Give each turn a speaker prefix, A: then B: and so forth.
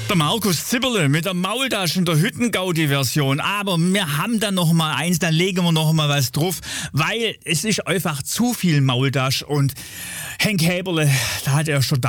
A: Der Markus Zipperle mit der Maultasche in der Hüttengaudi-Version. Aber wir haben da noch mal eins, dann legen wir noch mal was drauf, weil es ist einfach zu viel Maultasche. Und Henk Häberle, da hat er schon